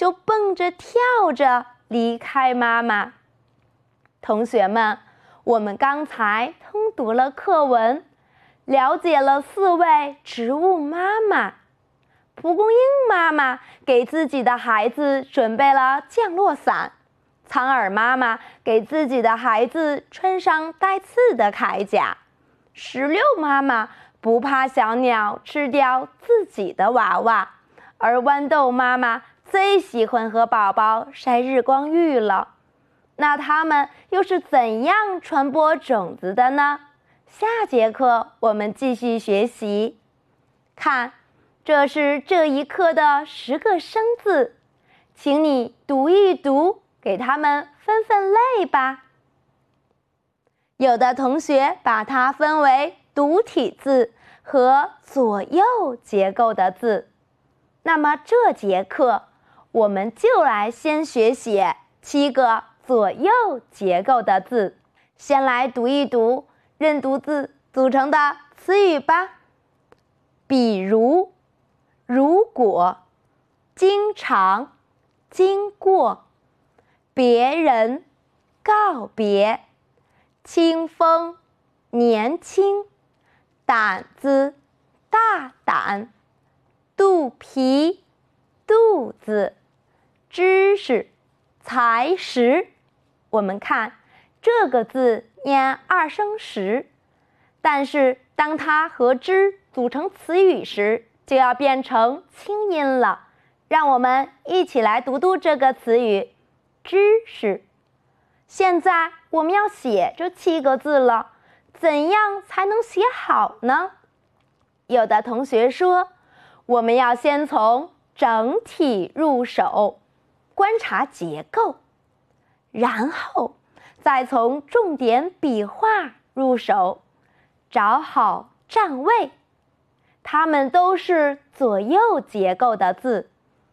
就蹦着跳着离开妈妈。同学们，我们刚才通读了课文，了解了4位植物妈妈。蒲公英妈妈给自己的孩子准备了降落伞，苍耳妈妈给自己的孩子穿上带刺的铠甲，石榴妈妈不怕小鸟吃掉自己的娃娃，而豌豆妈妈最喜欢和宝宝晒日光浴了。那它们又是怎样传播种子的呢？下节课我们继续学习。看，这是这一课的10个生字，请你读一读，给它们分分类吧。有的同学把它分为独体字和左右结构的字。那么这节课我们就来先学写7个左右结构的字。先来读一读认读字组成的词语吧。比如，如果，经常，经过，别人，告别，清风，年轻，胆子，大胆，肚皮，肚子，知识，才识。我们看这个字念2声实，但是当它和之组成词语时，就要变成清音了。让我们一起来读读这个词语知识。现在我们要写这7个字了，怎样才能写好呢？有的同学说，我们要先从整体入手，观察结构，然后再从重点笔画入手，找好站位。它们都是左右结构的字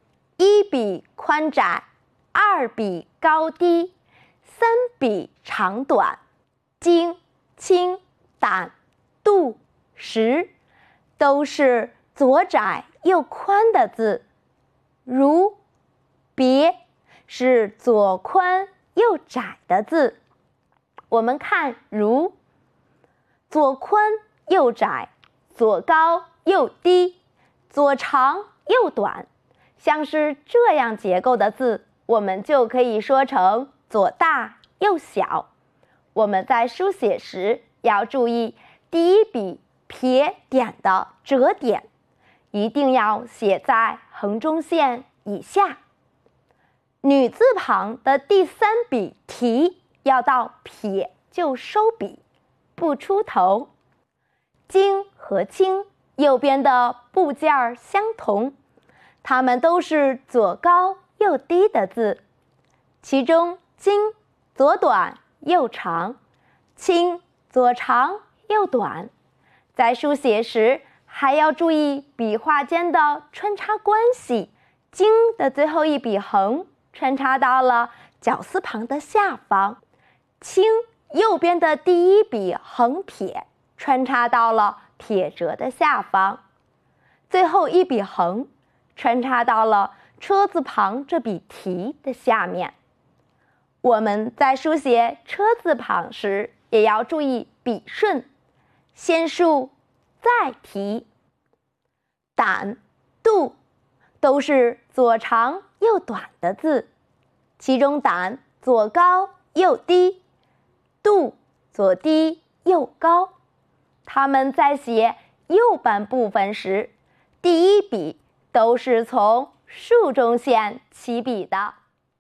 ，1笔宽窄，2笔高低，3笔长短，经、清、胆、肚、实都是左窄右宽的字。如、别是左宽右窄的字。我们看如，左宽右窄，左高右低，左长右短，像是这样结构的字，我们就可以说成左大右小。我们在书写时要注意第1笔撇点的折点，一定要写在横中线以下。女字旁的第3笔提要到撇就收笔，不出头。经和清右边的部件相同，它们都是左高右低的字，其中经左短右长，清左长右短。在书写时还要注意笔画间的穿插关系，经的最后1笔横穿插到了绞丝旁的下方，清右边的第1笔横撇穿插到了撇折的下方，最后1笔横穿插到了车字旁这笔提的下面。我们在书写车字旁时也要注意笔顺，先竖再提。胆、肚都是左长右短的字，其中胆左高右低，肚左低右高。它们在写右半部分时，第1笔都是从竖中线起笔的。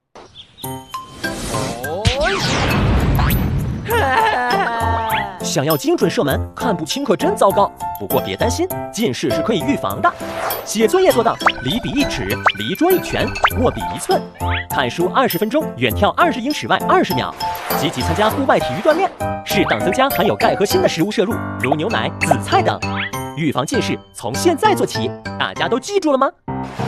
想要精准射门，看不清可真糟糕。不过别担心，近视是可以预防的。写作业做到离笔1尺，离桌1拳，握笔1寸。看书20分钟，远跳20英尺外20秒。积极参加户外体育锻炼，适当增加含有钙和锌的食物摄入，如牛奶、紫菜等。预防近视从现在做起，大家都记住了吗？